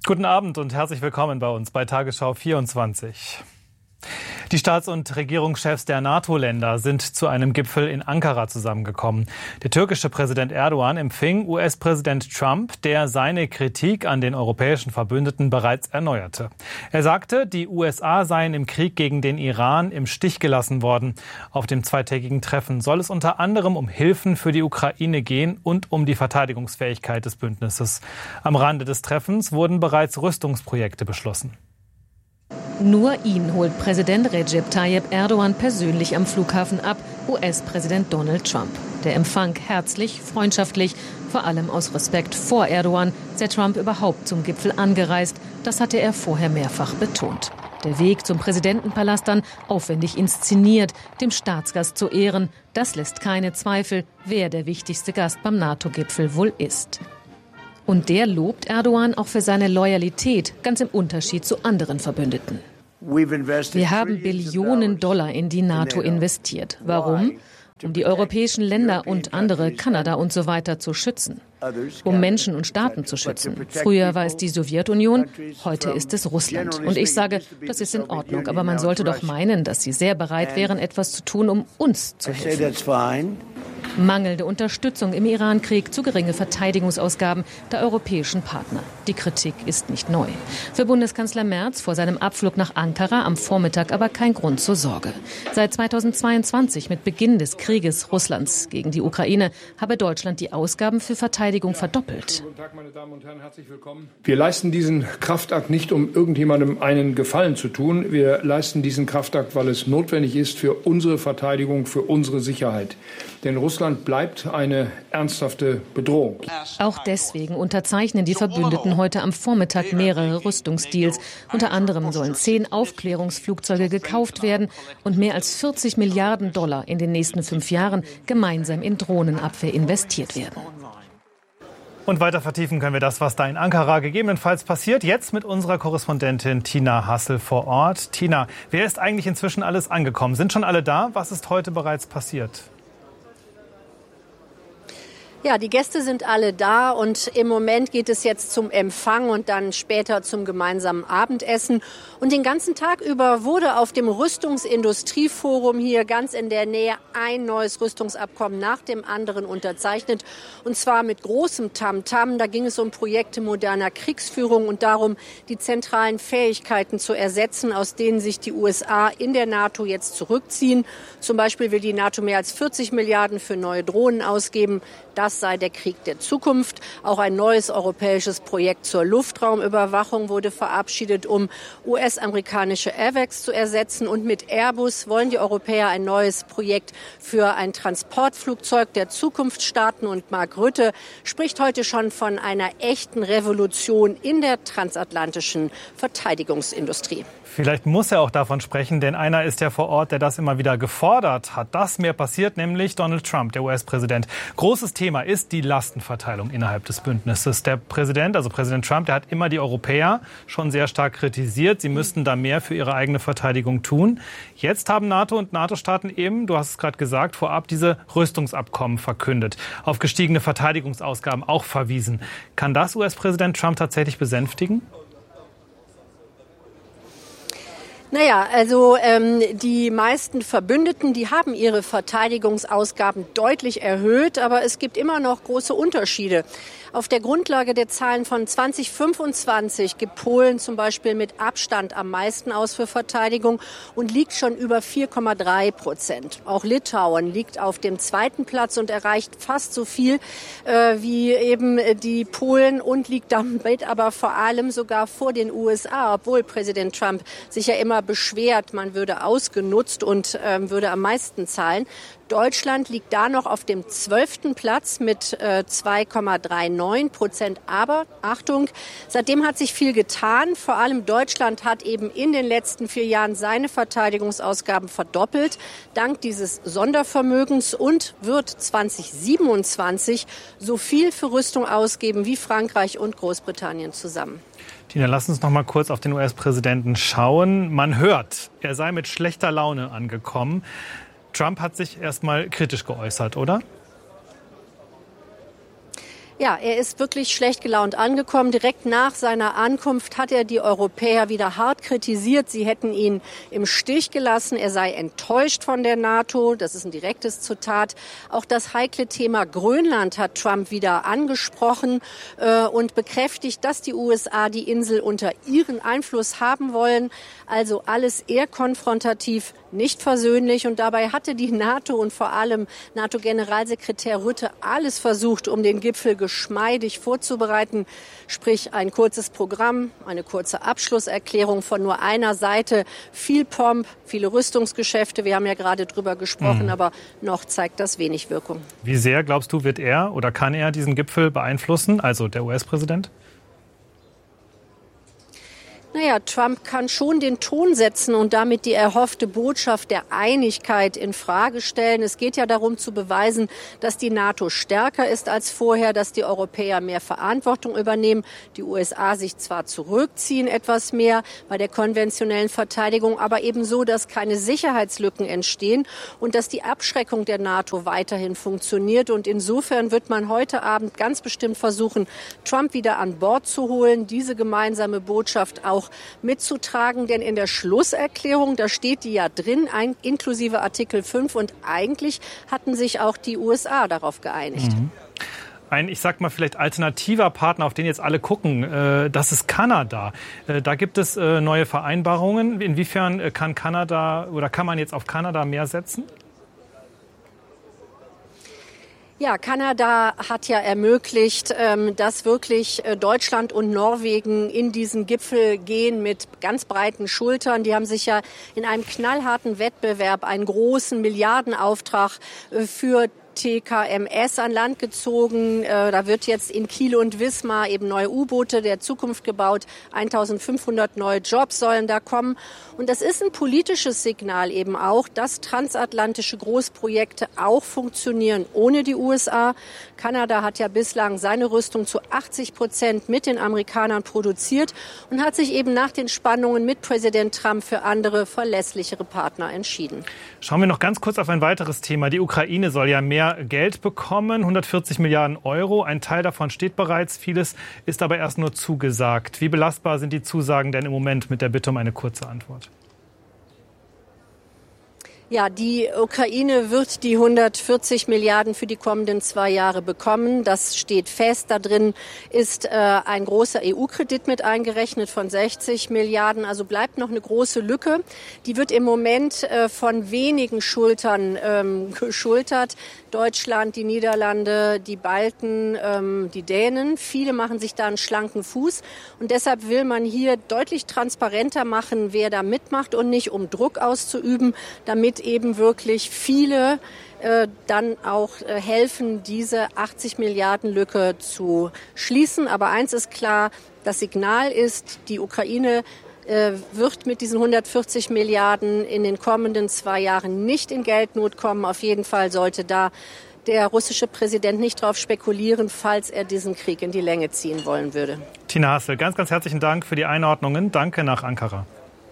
Guten Abend und herzlich willkommen bei uns bei Tagesschau 24. Die Staats- und Regierungschefs der NATO-Länder sind zu einem Gipfel in Ankara zusammengekommen. Der türkische Präsident Erdogan empfing US-Präsident Trump, der seine Kritik an den europäischen Verbündeten bereits erneuerte. Er sagte, die USA seien im Krieg gegen den Iran im Stich gelassen worden. Auf dem zweitägigen Treffen soll es unter anderem um Hilfen für die Ukraine gehen und um die Verteidigungsfähigkeit des Bündnisses. Am Rande des Treffens wurden bereits Rüstungsprojekte beschlossen. Nur ihn holt Präsident Recep Tayyip Erdogan persönlich am Flughafen ab, US-Präsident Donald Trump. Der Empfang herzlich, freundschaftlich, vor allem aus Respekt vor Erdogan, sei Trump überhaupt zum Gipfel angereist. Das hatte er vorher mehrfach betont. Der Weg zum Präsidentenpalast dann aufwendig inszeniert, dem Staatsgast zu Ehren. Das lässt keine Zweifel, wer der wichtigste Gast beim NATO-Gipfel wohl ist. Und der lobt Erdogan auch für seine Loyalität, ganz im Unterschied zu anderen Verbündeten. Wir haben Billionen Dollar in die NATO investiert. Warum? Um die europäischen Länder und andere, Kanada und so weiter, zu schützen. Um Menschen und Staaten zu schützen. Früher war es die Sowjetunion, heute ist es Russland. Und ich sage, das ist in Ordnung, aber man sollte doch meinen, dass sie sehr bereit wären, etwas zu tun, um uns zu helfen. Mangelnde Unterstützung im Iran-Krieg, zu geringe Verteidigungsausgaben der europäischen Partner. Die Kritik ist nicht neu. Für Bundeskanzler Merz vor seinem Abflug nach Ankara am Vormittag aber kein Grund zur Sorge. Seit 2022, mit Beginn des Krieges Russlands gegen die Ukraine, habe Deutschland die Ausgaben für Verteidigung verdoppelt. Guten Tag, meine Damen und Herren, herzlich willkommen. Wir leisten diesen Kraftakt nicht, um irgendjemandem einen Gefallen zu tun. Wir leisten diesen Kraftakt, weil es notwendig ist für unsere Verteidigung, für unsere Sicherheit. Denn Russland bleibt eine ernsthafte Bedrohung. Auch deswegen unterzeichnen die Verbündeten heute am Vormittag mehrere Rüstungsdeals. Unter anderem sollen 10 Aufklärungsflugzeuge gekauft werden und mehr als 40 Milliarden Dollar in den nächsten 5 Jahren gemeinsam in Drohnenabwehr investiert werden. Und weiter vertiefen können wir das, was da in Ankara gegebenenfalls passiert. Jetzt mit unserer Korrespondentin Tina Hassel vor Ort. Tina, wer ist eigentlich inzwischen alles angekommen? Sind schon alle da? Was ist heute bereits passiert? Ja, die Gäste sind alle da und im Moment geht es jetzt zum Empfang und dann später zum gemeinsamen Abendessen. Und den ganzen Tag über wurde auf dem Rüstungsindustrieforum hier ganz in der Nähe ein neues Rüstungsabkommen nach dem anderen unterzeichnet. Und zwar mit großem Tamtam. Da ging es um Projekte moderner Kriegsführung und darum, die zentralen Fähigkeiten zu ersetzen, aus denen sich die USA in der NATO jetzt zurückziehen. Zum Beispiel will die NATO mehr als 40 Milliarden für neue Drohnen ausgeben. Das sei der Krieg der Zukunft. Auch ein neues europäisches Projekt zur Luftraumüberwachung wurde verabschiedet, um US-amerikanische AWACS zu ersetzen. Und mit Airbus wollen die Europäer ein neues Projekt für ein Transportflugzeug der Zukunft starten. Und Mark Rutte spricht heute schon von einer echten Revolution in der transatlantischen Verteidigungsindustrie. Vielleicht muss er auch davon sprechen, denn einer ist ja vor Ort, der das immer wieder gefordert hat, dass mehr passiert, nämlich Donald Trump, der US-Präsident. Großes Thema ist die Lastenverteilung innerhalb des Bündnisses. Der Präsident, also Präsident Trump, der hat immer die Europäer schon sehr stark kritisiert. Sie müssten da mehr für ihre eigene Verteidigung tun. Jetzt haben NATO und NATO-Staaten eben, du hast es gerade gesagt, vorab diese Rüstungsabkommen verkündet, auf gestiegene Verteidigungsausgaben auch verwiesen. Kann das US-Präsident Trump tatsächlich besänftigen? Naja, also die meisten Verbündeten, die haben ihre Verteidigungsausgaben deutlich erhöht, aber es gibt immer noch große Unterschiede. Auf der Grundlage der Zahlen von 2025 gibt Polen zum Beispiel mit Abstand am meisten aus für Verteidigung und liegt schon über 4,3%. Auch Litauen liegt auf dem 2. Platz und erreicht fast so viel wie eben die Polen und liegt damit aber vor allem sogar vor den USA, obwohl Präsident Trump sich ja immer beschwert, man würde ausgenutzt und würde am meisten zahlen. Deutschland liegt da noch auf dem 12. Platz mit 2,39%. Aber, Achtung, seitdem hat sich viel getan. Vor allem Deutschland hat eben in den letzten 4 Jahren seine Verteidigungsausgaben verdoppelt, dank dieses Sondervermögens und wird 2027 so viel für Rüstung ausgeben wie Frankreich und Großbritannien zusammen. Tina, lass uns noch mal kurz auf den US-Präsidenten schauen. Man hört, er sei mit schlechter Laune angekommen. Trump hat sich erst mal kritisch geäußert, oder? Ja, er ist wirklich schlecht gelaunt angekommen. Direkt nach seiner Ankunft hat er die Europäer wieder hart kritisiert. Sie hätten ihn im Stich gelassen. Er sei enttäuscht von der NATO. Das ist ein direktes Zitat. Auch das heikle Thema Grönland hat Trump wieder angesprochen und bekräftigt, dass die USA die Insel unter ihren Einfluss haben wollen. Also alles eher konfrontativ, nicht versöhnlich. Und dabei hatte die NATO und vor allem NATO-Generalsekretär Rutte alles versucht, um den Gipfel geschmeidig vorzubereiten. Sprich ein kurzes Programm, eine kurze Abschlusserklärung von nur einer Seite. Viel Pomp, viele Rüstungsgeschäfte. Wir haben ja gerade drüber gesprochen, aber noch zeigt das wenig Wirkung. Wie sehr, glaubst du, wird er oder kann er diesen Gipfel beeinflussen, also der US-Präsident? Naja, Trump kann schon den Ton setzen und damit die erhoffte Botschaft der Einigkeit in Frage stellen. Es geht ja darum zu beweisen, dass die NATO stärker ist als vorher, dass die Europäer mehr Verantwortung übernehmen, die USA sich zwar zurückziehen etwas mehr bei der konventionellen Verteidigung, aber eben so, dass keine Sicherheitslücken entstehen und dass die Abschreckung der NATO weiterhin funktioniert. Und insofern wird man heute Abend ganz bestimmt versuchen, Trump wieder an Bord zu holen, diese gemeinsame Botschaft auch mitzutragen, denn in der Schlusserklärung, da steht die ja drin, inklusive Artikel 5 und eigentlich hatten sich auch die USA darauf geeinigt. Ein, ich sag mal, vielleicht alternativer Partner, auf den jetzt alle gucken, das ist Kanada. Da gibt es neue Vereinbarungen. Inwiefern kann Kanada oder kann man jetzt auf Kanada mehr setzen? Ja, Kanada hat ja ermöglicht, dass wirklich Deutschland und Norwegen in diesen Gipfel gehen mit ganz breiten Schultern. Die haben sich ja in einem knallharten Wettbewerb einen großen Milliardenauftrag für TKMS an Land gezogen. Da wird jetzt in Kiel und Wismar eben neue U-Boote der Zukunft gebaut. 1500 neue Jobs sollen da kommen. Und das ist ein politisches Signal eben auch, dass transatlantische Großprojekte auch funktionieren ohne die USA. Kanada hat ja bislang seine Rüstung zu 80% mit den Amerikanern produziert und hat sich eben nach den Spannungen mit Präsident Trump für andere, verlässlichere Partner entschieden. Schauen wir noch ganz kurz auf ein weiteres Thema. Die Ukraine soll ja mehr Geld bekommen, 140 Milliarden Euro. Ein Teil davon steht bereits, vieles ist aber erst nur zugesagt. Wie belastbar sind die Zusagen denn im Moment, mit der Bitte um eine kurze Antwort? Ja, die Ukraine wird die 140 Milliarden für die kommenden 2 Jahre bekommen. Das steht fest. Da drin ist ein großer EU-Kredit mit eingerechnet von 60 Milliarden. Also bleibt noch eine große Lücke. Die wird im Moment von wenigen Schultern geschultert. Deutschland, die Niederlande, die Balten, die Dänen. Viele machen sich da einen schlanken Fuß. Und deshalb will man hier deutlich transparenter machen, wer da mitmacht und nicht, um Druck auszuüben, damit eben wirklich viele dann auch helfen, diese 80 Milliarden Lücke zu schließen. Aber eins ist klar, das Signal ist, die Ukraine wird mit diesen 140 Milliarden in den kommenden 2 Jahren nicht in Geldnot kommen. Auf jeden Fall sollte da der russische Präsident nicht darauf spekulieren, falls er diesen Krieg in die Länge ziehen wollen würde. Tina Hassel, ganz, ganz herzlichen Dank für die Einordnungen. Danke nach Ankara.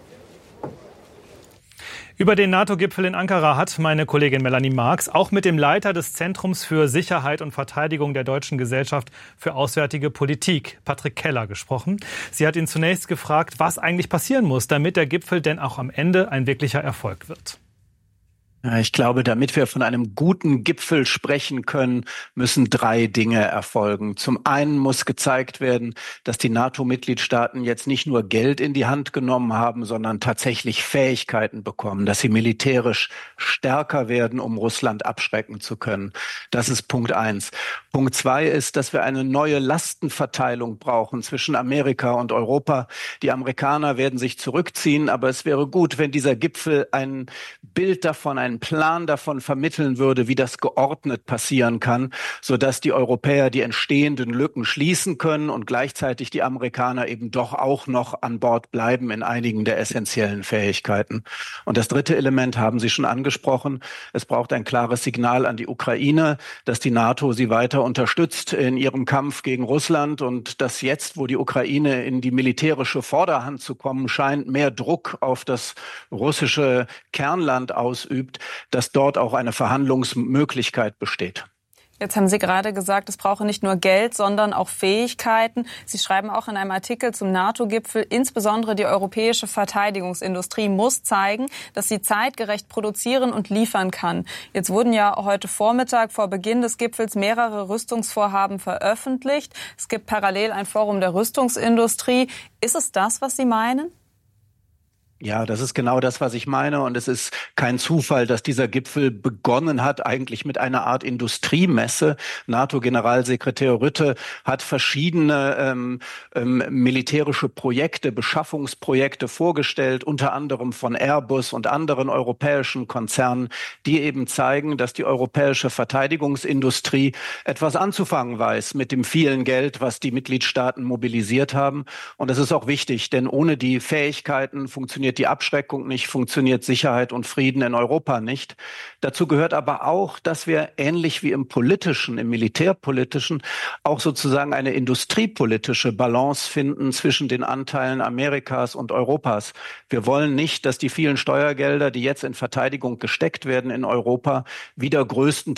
Über den NATO-Gipfel in Ankara hat meine Kollegin Melanie Marx auch mit dem Leiter des Zentrums für Sicherheit und Verteidigung der Deutschen Gesellschaft für Auswärtige Politik, Patrick Keller, gesprochen. Sie hat ihn zunächst gefragt, was eigentlich passieren muss, damit der Gipfel denn auch am Ende ein wirklicher Erfolg wird. Ich glaube, damit wir von einem guten Gipfel sprechen können, müssen 3 Dinge erfolgen. Zum einen muss gezeigt werden, dass die NATO-Mitgliedstaaten jetzt nicht nur Geld in die Hand genommen haben, sondern tatsächlich Fähigkeiten bekommen, dass sie militärisch stärker werden, um Russland abschrecken zu können. Das ist Punkt 1. Punkt 2 ist, dass wir eine neue Lastenverteilung brauchen zwischen Amerika und Europa. Die Amerikaner werden sich zurückziehen, aber es wäre gut, wenn dieser Gipfel ein Bild davon, einen Plan davon vermitteln würde, wie das geordnet passieren kann, sodass die Europäer die entstehenden Lücken schließen können und gleichzeitig die Amerikaner eben doch auch noch an Bord bleiben in einigen der essentiellen Fähigkeiten. Und das 3. Element haben Sie schon angesprochen. Es braucht ein klares Signal an die Ukraine, dass die NATO sie weiter unterstützt in ihrem Kampf gegen Russland und dass jetzt, wo die Ukraine in die militärische Vorderhand zu kommen scheint, mehr Druck auf das russische Kernland ausübt, dass dort auch eine Verhandlungsmöglichkeit besteht. Jetzt haben Sie gerade gesagt, es brauche nicht nur Geld, sondern auch Fähigkeiten. Sie schreiben auch in einem Artikel zum NATO-Gipfel, insbesondere die europäische Verteidigungsindustrie muss zeigen, dass sie zeitgerecht produzieren und liefern kann. Jetzt wurden ja heute Vormittag vor Beginn des Gipfels mehrere Rüstungsvorhaben veröffentlicht. Es gibt parallel ein Forum der Rüstungsindustrie. Ist es das, was Sie meinen? Ja, das ist genau das, was ich meine. Und es ist kein Zufall, dass dieser Gipfel begonnen hat, eigentlich mit einer Art Industriemesse. NATO-Generalsekretär Rutte hat verschiedene militärische Projekte, Beschaffungsprojekte vorgestellt, unter anderem von Airbus und anderen europäischen Konzernen, die eben zeigen, dass die europäische Verteidigungsindustrie etwas anzufangen weiß mit dem vielen Geld, was die Mitgliedstaaten mobilisiert haben. Und das ist auch wichtig, denn ohne die Fähigkeiten funktioniert die Abschreckung nicht, funktioniert Sicherheit und Frieden in Europa nicht. Dazu gehört aber auch, dass wir ähnlich wie im politischen, im militärpolitischen, auch sozusagen eine industriepolitische Balance finden zwischen den Anteilen Amerikas und Europas. Wir wollen nicht, dass die vielen Steuergelder, die jetzt in Verteidigung gesteckt werden in Europa, wieder größtenteils